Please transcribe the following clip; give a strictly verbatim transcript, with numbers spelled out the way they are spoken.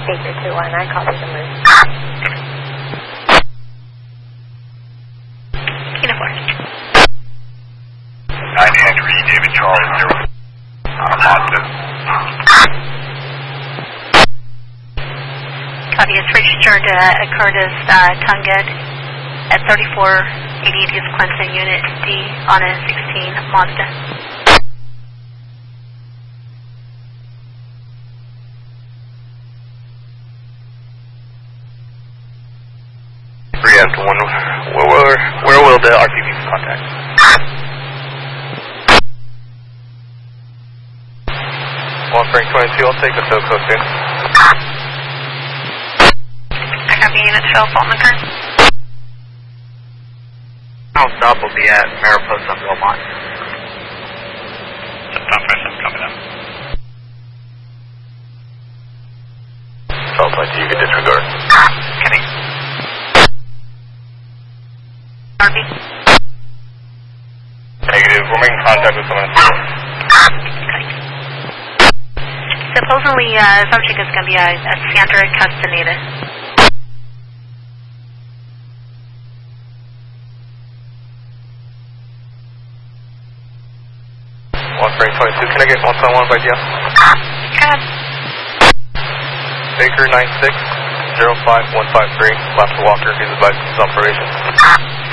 Baker two one, I copy the move. Kilo four. nine Henry, David Charles, zero. Uh, Mazda. Copy, it's registered uh, at Curtis uh, Tunget at thirty-four eighty-eight East Clinton, Unit D on a sixteen Mazda. three after one, where, where, where will the R P B contact? one Frank twenty-two, I'll take the field code soon. I copy unit twelve, fault in the current. I'll stop will be at Mariposa on Belmont. Stop first, I'm coming up. twelve twenty-two, you can disregard. Copy. R B. Negative, we're making contact with someone. Supposedly, uh, subject is going to be a, a Sandra Castaneda. one Frank twenty-two, can I get one one by D L? Good. Baker nine six zero five one five three, Master Walker, he's advised his operation.